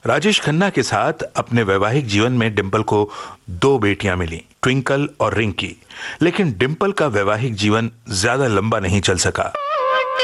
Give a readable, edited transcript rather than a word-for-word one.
राजेश खन्ना के साथ अपने वैवाहिक जीवन में डिंपल को 2 बेटियां मिली, ट्विंकल और रिंकी। लेकिन डिंपल का वैवाहिक जीवन ज्यादा लंबा नहीं चल सका।